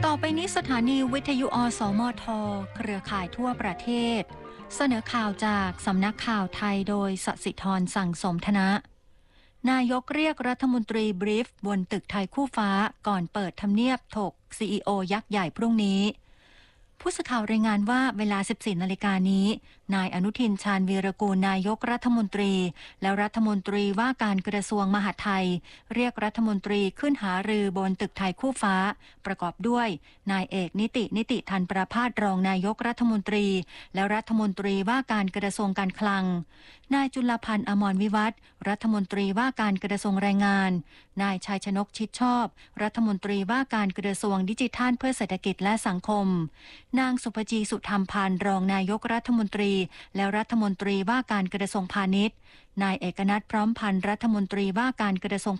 ต่อไปนี้สถานีวิทยุอสมทเครือข่ายทั่วประเทศเสนอข่าวจากสำนักข่าวไทยโดยสศิธรสั่งสมธนะนายกเรียกรัฐมนตรีบรีฟบนตึกไทยคู่ฟ้าก่อนเปิดทำเนียบถก CEO ยักษ์ใหญ่พรุ่งนี้ผู้สื่อข่าวรายงานว่าเวลา 14 นาฬิกานี้นายอนุทินชาญวีรกูลนายกรัฐมนตรีและรัฐมนตรีว่าการกระทรวงมหาดไทยเรียกรัฐมนตรีขึ้นหารือบนตึกไทยคู่ฟ้าประกอบด้วยนายเอกนิติธันประภาสรองนายกรัฐมนตรีและรัฐมนตรีว่าการกระทรวงการคลังนายจุลพันธ์อมรวิวัฒน์รัฐมนตรีว่าการกระทรวงแรงงานนายชัยชนกชิดชอบรัฐมนตรีว่าการกระทรวงดิจิทัลเพื่อเศรษฐกิจและสังคมนางสุภจีสุธรรมพันธ์รองนายกรัฐมนตรีและรัฐมนตรีว่าการกระทรวงพาณิชย์นายเอกนัทพร้อมพันธ์รัฐมนตรีว่าการกระทรวง